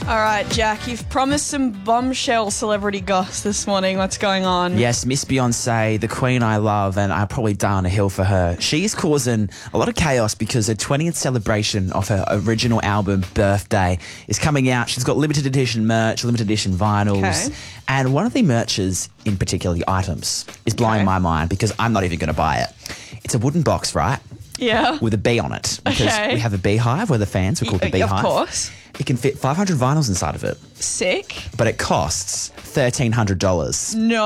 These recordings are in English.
All right, Jack, you've promised some bombshell celebrity goss this morning. What's going on? Yes, Miss Beyonce, the queen I love, and I probably die on a hill for her. She's causing a lot of chaos because her 20th celebration of her original album, Birthday, is coming out. She's got limited edition merch, limited edition vinyls. Okay. And one of the merches, in particular the items, is blowing my mind because I'm not even going to buy it. It's a wooden box, right? Yeah. With a bee on it. Because Okay. we have a beehive. We're the fans. We're called the Beehive. Of course. It can fit 500 vinyls inside of it, Sick. but it costs $1,300. No.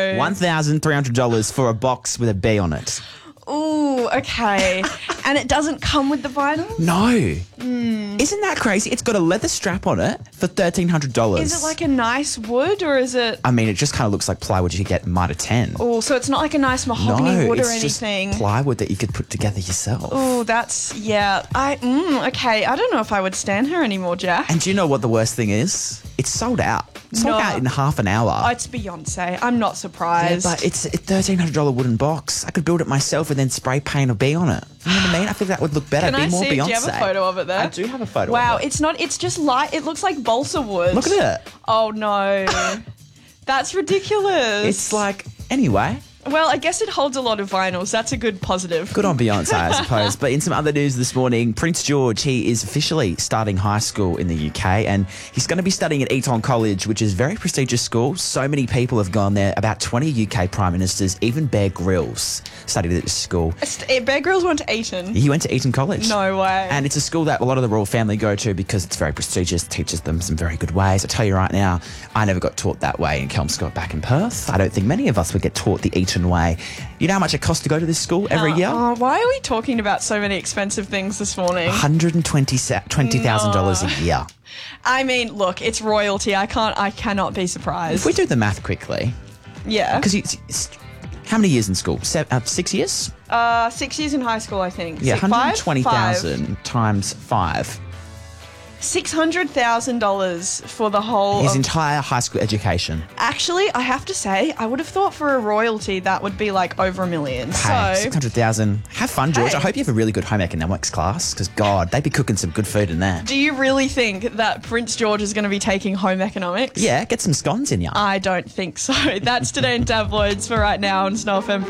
$1,300 for a box with a bee on it. Ooh, okay. And it doesn't come with the vinyl? No. Isn't that crazy? It's got a leather strap on it for $1,300. Is it like a nice wood or is it... I mean, it just kind of looks like plywood you could get in Mitre 10. Oh, so it's not like a nice mahogany No, wood or it's just anything? plywood that you could put together yourself. Oh, that's... Yeah. Okay. I don't know if I would stand her anymore, Jack. And do you know what the worst thing is? It's sold out. It's sold No. out in half an hour. Oh, it's Beyonce. I'm not surprised. But it's a $1,300 wooden box. I could build it myself and then spray paint a bee on it. You know what I mean? I think that would look better. Can Be I more see? Beyonce. Do you have a photo of it there? I do have a photo Wow, of it. it's not. It's just light. It looks like balsa wood. Look at it. Oh no, that's ridiculous. It's like, anyway. Well, I guess it holds a lot of vinyls. That's a good positive. Good on Beyonce, I suppose. But in some other news this morning, Prince George, he is officially starting high school in the UK and he's going to be studying at Eton College, which is a very prestigious school. So many people have gone there, about 20 UK Prime Ministers, even Bear Grylls studied at this school. Bear Grylls went to Eton. He went to Eton College. No way. And it's a school that a lot of the royal family go to because it's very prestigious, teaches them some very good ways. I tell you right now, I never got taught that way in Kelmscott back in Perth. I don't think many of us would get taught the Eton way. You know how much it costs to go to this school every year? Oh, why are we talking about so many expensive things this morning? $120,000 a year. I mean, look, it's royalty. I cannot be surprised. If we do the math quickly, Yeah. because how many years in school? 6 years? 6 years in high school, I think. Yeah, 120,000 120,000 times 5. $600,000 for the whole His of... entire high school education. Actually, I have to say, I would have thought for a royalty that would be like over $1 million. Hey, So 600,000. Have fun, George. Hey. I hope you have a really good home economics class because, God, they'd be cooking some good food in there. do you really think that Prince George is going to be taking home economics? Yeah, get some scones in ya. I don't think so. That's today in tabloids for right now on Snow FM.